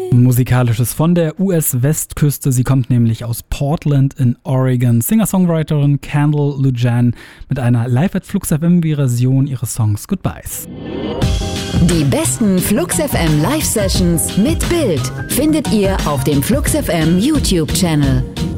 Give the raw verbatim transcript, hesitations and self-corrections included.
Musikalisches von der U S-Westküste. Sie kommt nämlich aus Portland in Oregon. Singer-Songwriterin Kendall Lujan mit einer Live at Flux F M-Version ihres Songs Goodbyes. Die besten Flux F M Live-Sessions mit Bild findet ihr auf dem Flux F M YouTube-Channel.